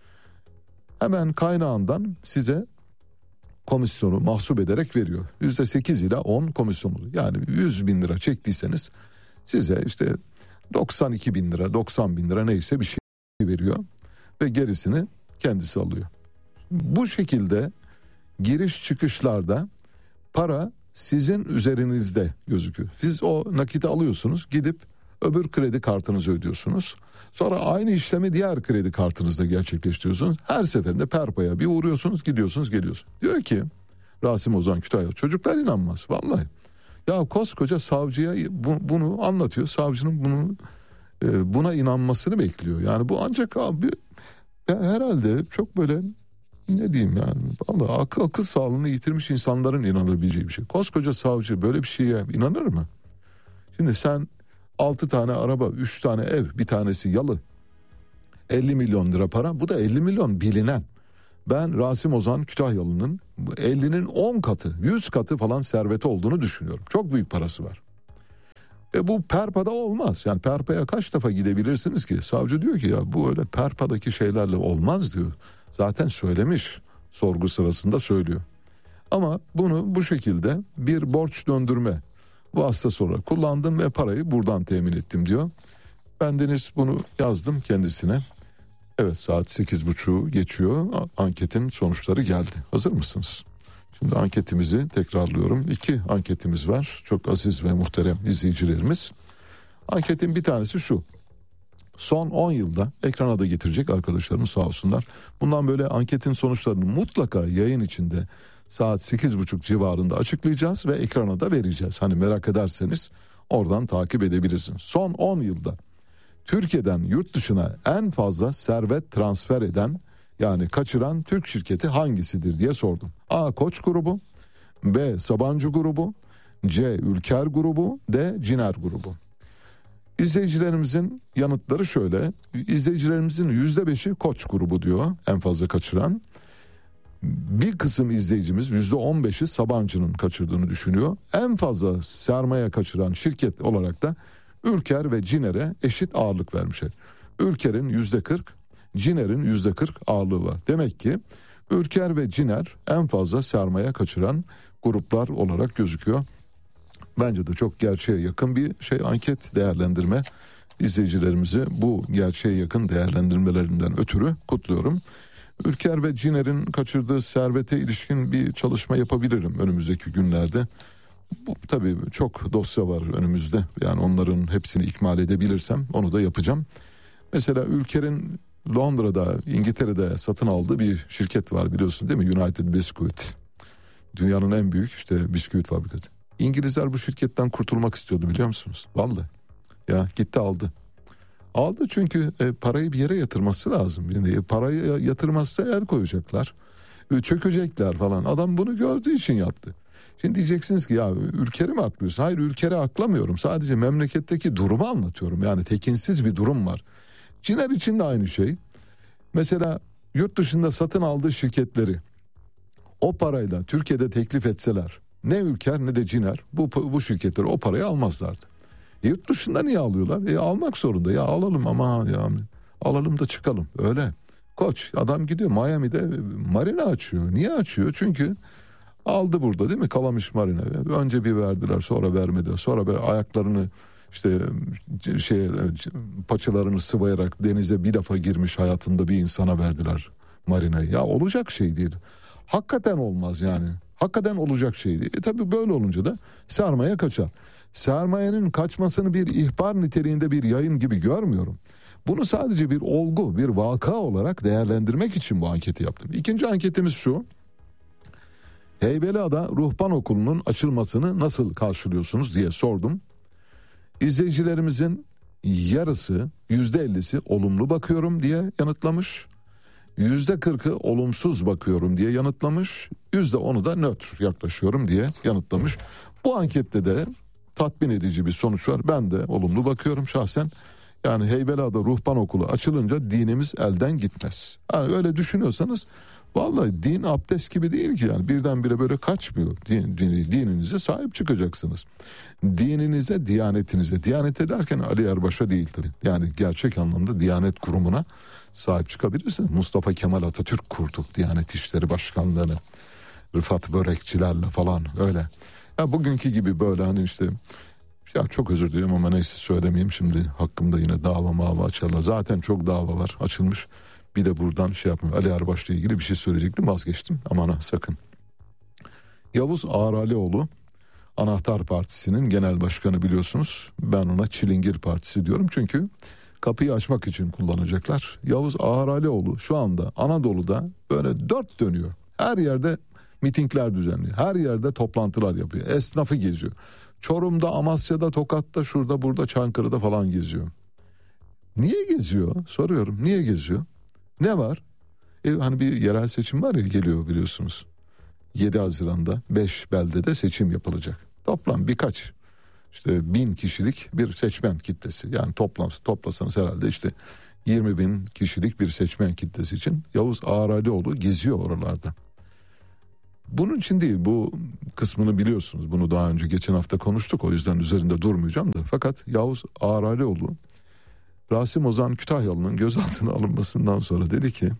S4: Hemen kaynağından size komisyonu mahsup ederek veriyor. %8 ile 10 komisyon oluyor. Yani 100 bin lira çektiyseniz size işte 92 bin lira, 90 bin lira neyse bir şey veriyor. Ve gerisini kendisi alıyor. Bu şekilde giriş çıkışlarda para sizin üzerinizde gözüküyor. Siz o nakiti alıyorsunuz, gidip öbür kredi kartınızı ödüyorsunuz. Sonra aynı işlemi diğer kredi kartınızda gerçekleştiriyorsunuz. Her seferinde Perpa'ya bir uğruyorsunuz, gidiyorsunuz, geliyorsunuz. Diyor ki Rasim Ozan Kütahyalı, çocuklar inanmaz vallahi. Ya koskoca savcıya bunu anlatıyor. Savcının buna inanmasını bekliyor. Yani bu ancak abi herhalde çok böyle, ne diyeyim yani, vallahi akıl sağlığını yitirmiş insanların inanabileceği bir şey. Koskoca savcı böyle bir şeye inanır mı? Şimdi sen 6 tane araba, 3 tane ev, bir tanesi yalı, 50 milyon lira para, bu da 50 milyon bilinen. Ben Rasim Ozan Kütahyalı'nın 50'nin 10 katı, 100 katı falan serveti olduğunu düşünüyorum. Çok büyük parası var. Bu Perpa'da olmaz. Yani Perpa'ya kaç defa gidebilirsiniz ki? Savcı diyor ki ya bu öyle Perpa'daki şeylerle olmaz diyor. Zaten söylemiş, sorgu sırasında söylüyor. Ama bunu bu şekilde bir borç döndürme vasıtası olarak kullandım ve parayı buradan temin ettim diyor. Ben Deniz bunu yazdım kendisine. Evet, saat 8.30 geçiyor. Anketin sonuçları geldi. Hazır mısınız? Şimdi anketimizi tekrarlıyorum. 2 anketimiz var. Çok aziz ve muhterem izleyicilerimiz. Anketin bir tanesi şu. Son 10 yılda ekrana da getirecek arkadaşlarımız sağ olsunlar. Bundan böyle anketin sonuçlarını mutlaka yayın içinde saat 8.30 civarında açıklayacağız ve ekrana da vereceğiz. Hani merak ederseniz oradan takip edebilirsiniz. Son 10 yılda Türkiye'den yurt dışına en fazla servet transfer eden, yani kaçıran Türk şirketi hangisidir diye sordum. A. Koç grubu, B. Sabancı grubu, C. Ülker grubu, D. Ciner grubu. İzleyicilerimizin yanıtları şöyle. İzleyicilerimizin %5'i Koç grubu diyor, en fazla kaçıran. Bir kısım izleyicimiz %15'i Sabancı'nın kaçırdığını düşünüyor. En fazla sermaye kaçıran şirket olarak da Ülker ve Ciner'e eşit ağırlık vermişler. Ülker'in %40, Ciner'in %40 ağırlığı var. Demek ki Ülker ve Ciner en fazla sermaye kaçıran gruplar olarak gözüküyor. Bence de çok gerçeğe yakın bir anket, değerlendirme. İzleyicilerimizi bu gerçeğe yakın değerlendirmelerinden ötürü kutluyorum. Ülker ve Ciner'in kaçırdığı servete ilişkin bir çalışma yapabilirim önümüzdeki günlerde. Bu tabii çok dosya var önümüzde. Yani onların hepsini ikmal edebilirsem onu da yapacağım. Mesela Ülker'in Londra'da, İngiltere'de satın aldığı bir şirket var, biliyorsun değil mi? United Biscuit. Dünyanın en büyük bisküvit fabrikası. İngilizler bu şirketten kurtulmak istiyordu, biliyor musunuz? Vallahi. Ya gitti aldı. Aldı çünkü parayı bir yere yatırması lazım. Yani parayı yatırmazsa el koyacaklar. Çökecekler falan. Adam bunu gördüğü için yaptı. Şimdi diyeceksiniz ki ya Ülker'i mi aklıyorsun? Hayır, Ülker'i aklamıyorum. Sadece memleketteki durumu anlatıyorum. Yani tekinsiz bir durum var. Ciner için de aynı şey. Mesela yurt dışında satın aldığı şirketleri o parayla Türkiye'de teklif etseler, ne Ülker ne de Ciner bu şirketleri o parayı almazlardı. Yurt dışında niye alıyorlar? Almak zorunda. Ya alalım ama ya alalım da çıkalım. Öyle. Koç adam gidiyor Miami'de marina açıyor. Niye açıyor? Çünkü aldı burada, değil mi? Kalamış marina. Önce bir verdiler, sonra vermediler. Sonra böyle ayaklarını paçalarını sıvayarak denize bir defa girmiş hayatında bir insana verdiler marinayı. Ya olacak şey değil. Hakikaten olmaz yani. Hakikaten olacak şey değil. Tabii böyle olunca da sermaye kaçar. Sermayenin kaçmasını bir ihbar niteliğinde bir yayın gibi görmüyorum. Bunu sadece bir olgu, bir vaka olarak değerlendirmek için bu anketi yaptım. İkinci anketimiz şu. Heybeliada Ruhban Okulu'nun açılmasını nasıl karşılıyorsunuz diye sordum. İzleyicilerimizin yarısı, %50'si olumlu bakıyorum diye yanıtlamış. %40'ı olumsuz bakıyorum diye yanıtlamış. %10'u da nötr yaklaşıyorum diye yanıtlamış. Bu ankette de tatmin edici bir sonuç var. Ben de olumlu bakıyorum şahsen. Yani Heybeliada Ruhban Okulu açılınca dinimiz elden gitmez. Yani öyle düşünüyorsanız vallahi din abdest gibi değil ki, yani birdenbire böyle kaçmıyor. Dininize sahip çıkacaksınız. Dininize, diyanetinize. Diyanet ederken Ali Erbaş'a değil tabii. Yani gerçek anlamda Diyanet Kurumu'na sahip çıkabilirsiniz. Mustafa Kemal Atatürk kurdu Diyanet İşleri Başkanlığı'nı. Rıfat Börekçilerle falan öyle. Ya bugünkü gibi böyle hani ya çok özür dilerim ama neyse söylemeyeyim şimdi, hakkımda yine dava açarlar. Zaten çok dava var açılmış. Bir de buradan yapmıyor. Ali Erbaş'la ilgili bir şey söyleyecektim, vazgeçtim. Aman ha sakın. Yavuz Ağralioğlu Anahtar Partisi'nin genel başkanı, biliyorsunuz. Ben ona Çilingir Partisi diyorum çünkü kapıyı açmak için kullanacaklar. Yavuz Ağralioğlu şu anda Anadolu'da böyle dört dönüyor. Her yerde mitingler düzenliyor. Her yerde toplantılar yapıyor. Esnafı geziyor. Çorum'da, Amasya'da, Tokat'ta, şurada, burada, Çankırı'da falan geziyor. Niye geziyor? Soruyorum. Niye geziyor? Ne var? Hani bir yerel seçim var ya, geliyor biliyorsunuz. 7 Haziran'da 5 beldede seçim yapılacak. Toplam birkaç 1000 kişilik bir seçmen kitlesi. Yani toplasanız herhalde 20.000 kişilik bir seçmen kitlesi için Yavuz Ağralioğlu geziyor oralarda. Bunun için değil, bu kısmını biliyorsunuz. Bunu daha önce geçen hafta konuştuk, o yüzden üzerinde durmayacağım da. Fakat Yavuz Ağralioğlu Rasim Ozan Kütahyalı'nın gözaltına alınmasından sonra dedi ki,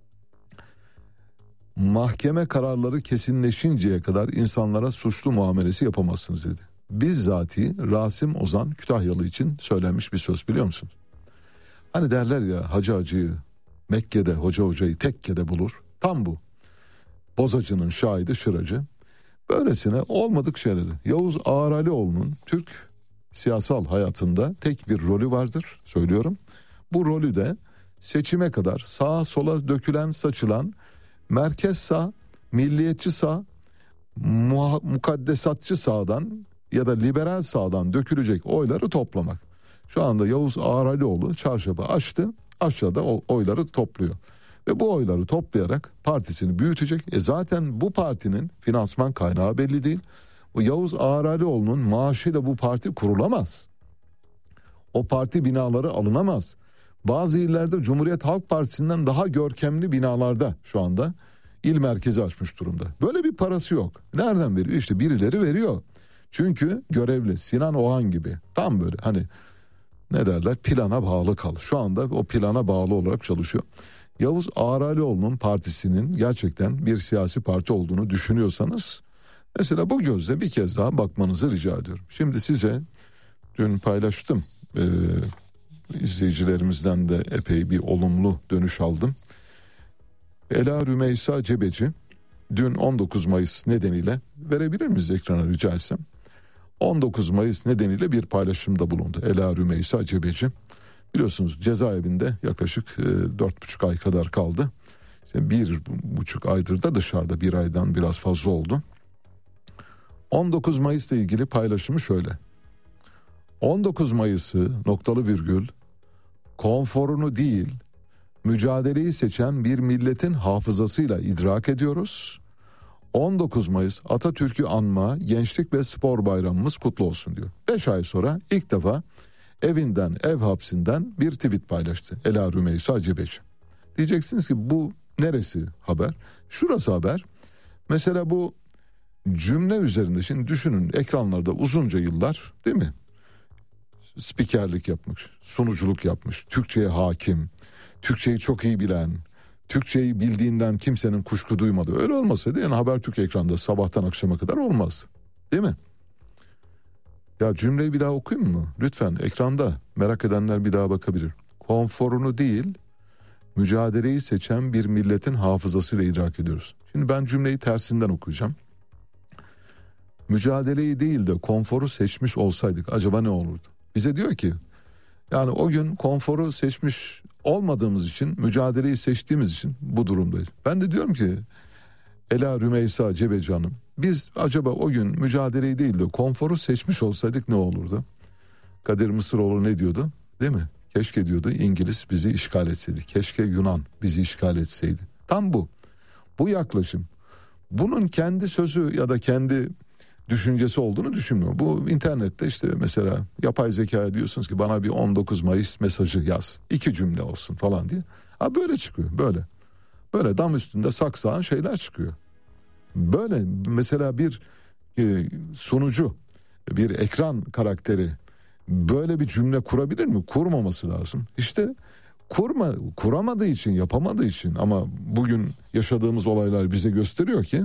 S4: mahkeme kararları kesinleşinceye kadar insanlara suçlu muamelesi yapamazsınız dedi. Bizzati Rasim Ozan Kütahyalı için söylenmiş bir söz, biliyor musunuz? Hani derler ya, hacı hacıyı Mekke'de hocayı tekkede bulur. Tam bu. Bozacının şahidi Şıracı. Böylesine olmadık şeyleri. Yavuz Ağralioğlu'nun Türk siyasal hayatında tek bir rolü vardır, söylüyorum. Bu rolü de seçime kadar sağa sola dökülen, saçılan, merkez sağ, milliyetçi sağ, mukaddesatçı sağdan ya da liberal sağdan dökülecek oyları toplamak. Şu anda Yavuz Ağralioğlu çarşafı açtı, aşağıda oyları topluyor. Ve bu oyları toplayarak partisini büyütecek. Zaten bu partinin finansman kaynağı belli değil. Bu Yavuz Ağralioğlu'nun maaşıyla bu parti kurulamaz. O parti binaları alınamaz. Bazı illerde Cumhuriyet Halk Partisi'nden daha görkemli binalarda şu anda il merkezi açmış durumda. Böyle bir parası yok. Nereden veriyor? İşte birileri veriyor. Çünkü görevli Sinan Oğan gibi tam böyle hani ne derler, plana bağlı kal. Şu anda o plana bağlı olarak çalışıyor. Yavuz Ağralioğlu'nun partisinin gerçekten bir siyasi parti olduğunu düşünüyorsanız mesela bu gözle bir kez daha bakmanızı rica ediyorum. Şimdi size dün paylaştım. İzleyicilerimizden de epey bir olumlu dönüş aldım. Ela Rümeysa Cebeci dün 19 Mayıs nedeniyle, verebilir miyiz ekrana rica etsem? 19 Mayıs nedeniyle bir paylaşımda bulundu Ela Rümeysa Cebeci. Biliyorsunuz cezaevinde yaklaşık 4,5 ay kadar kaldı. İşte 1,5 aydır da dışarıda, 1 aydan biraz fazla oldu. 19 Mayıs'la ilgili paylaşımı şöyle. 19 Mayıs'ı ... konforunu değil, mücadeleyi seçen bir milletin hafızasıyla idrak ediyoruz. 19 Mayıs Atatürk'ü anma, gençlik ve spor bayramımız kutlu olsun diyor. 5 ay sonra ilk defa evinden, ev hapsinden bir tweet paylaştı Ela Rümeysa Cebeci. Diyeceksiniz ki bu neresi haber? Şurası haber. Mesela bu cümle üzerinde şimdi düşünün, ekranlarda uzunca yıllar değil mi? Spikerlik yapmış, sunuculuk yapmış, Türkçe'ye hakim, Türkçe'yi çok iyi bilen, Türkçe'yi bildiğinden kimsenin kuşku duymadığı. Öyle olmasaydı yani Habertürk ekranda sabahtan akşama kadar olmazdı. Değil mi? Ya cümleyi bir daha okuyayım mı? Lütfen ekranda, merak edenler bir daha bakabilir. Konforunu değil, mücadeleyi seçen bir milletin hafızasıyla idrak ediyoruz. Şimdi ben cümleyi tersinden okuyacağım. Mücadeleyi değil de konforu seçmiş olsaydık acaba ne olurdu? Bize diyor ki yani o gün konforu seçmiş olmadığımız için, mücadeleyi seçtiğimiz için bu durumdayız. Ben de diyorum ki Ela Rümeysa Cebeci Hanım, biz acaba o gün mücadeleyi değil de konforu seçmiş olsaydık ne olurdu? Kadir Mısıroğlu ne diyordu? Değil mi? Keşke diyordu İngiliz bizi işgal etseydi. Keşke Yunan bizi işgal etseydi. Tam bu. Bu yaklaşım. Bunun kendi sözü ya da kendi düşüncesi olduğunu düşünmüyor. Bu internette işte mesela yapay zekaya diyorsunuz ki bana bir 19 Mayıs mesajı yaz. 2 cümle olsun falan diye. Ha böyle çıkıyor, böyle. Böyle dam üstünde saksağın şeyler çıkıyor. Böyle mesela bir sunucu, bir ekran karakteri böyle bir cümle kurabilir mi? Kurmaması lazım. İşte kuramadığı için, yapamadığı için, ama bugün yaşadığımız olaylar bize gösteriyor ki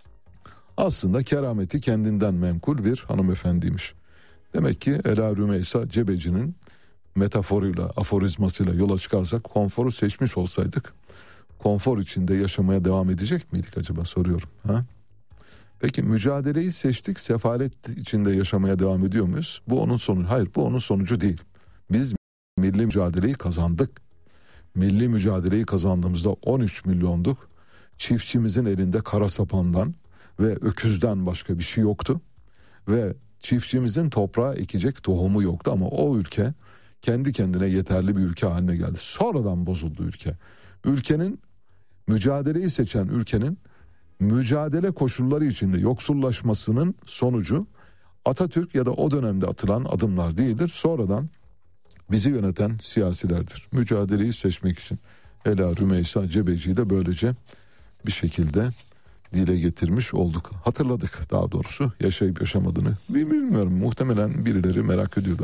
S4: aslında kerameti kendinden menkul bir hanımefendiymiş. Demek ki Ela Rümeysa Cebeci'nin metaforuyla, aforizmasıyla yola çıkarsak konforu seçmiş olsaydık konfor içinde yaşamaya devam edecek miydik acaba, soruyorum. Ha? Peki mücadeleyi seçtik, sefalet içinde yaşamaya devam ediyor muyuz? Bu onun sonucu. Hayır, bu onun sonucu değil. Biz milli mücadeleyi kazandık. Milli mücadeleyi kazandığımızda 13 milyonduk. Çiftçimizin elinde kara sapandan ve öküzden başka bir şey yoktu. Ve çiftçimizin toprağa ekecek tohumu yoktu, ama o ülke kendi kendine yeterli bir ülke haline geldi. Sonradan bozuldu ülke. Ülkenin, mücadeleyi seçen ülkenin mücadele koşulları içinde yoksullaşmasının sonucu Atatürk ya da o dönemde atılan adımlar değildir. Sonradan bizi yöneten siyasilerdir. Mücadeleyi seçmek için Ela Rümeysa Cebeci'yi de böylece bir şekilde dile getirmiş olduk. Hatırladık daha doğrusu, yaşayıp yaşamadığını bilmiyorum. Muhtemelen birileri merak ediyordu.